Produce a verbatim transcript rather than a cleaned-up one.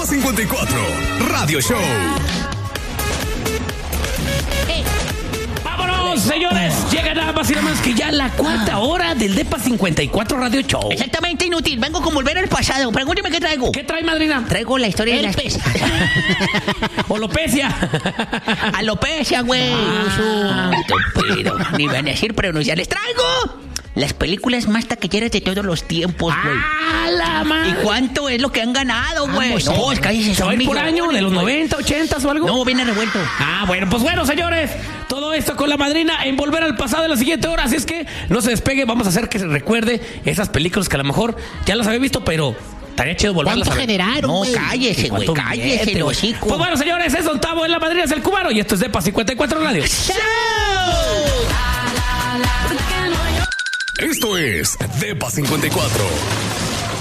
Depa cincuenta y cuatro Radio Show. ¡Vámonos, señores! Llega nada más y nada más que ya la cuarta hora del Depa cincuenta y cuatro Radio Show. Exactamente, inútil. Vengo con volver al pasado. Pregúnteme qué traigo. ¿Qué trae, madrina? Traigo la historia de las... Alopecia. Alopecia, güey. Ah. Estúpido. Ni van a decir pronunciar. Les traigo las películas más taquilleras de todos los tiempos, güey. ¡Ah, la madre! ¿Y cuánto es lo que han ganado, güey? Vamos, No, sí. cállese, ¿Se va a son ir por año? millones, ¿De los güey. noventa, ochenta o algo? No, viene revuelto. Ah, bueno, pues bueno, señores. Todo esto con la madrina en Volver al Pasado en la siguiente hora. Así es que no se despegue. Vamos a hacer que se recuerde esas películas que a lo mejor ya las había visto, pero estaría chido volverlas a ver. generaron, No, güey? cállese, güey. ¿Cuánto Cállese, billete, el güey? hocico. Pues bueno, señores, es Don Tavo en la madrina, es el cubano. Y esto es Depa cincuenta y cuatro Radio. Esto es Depa cincuenta y cuatro.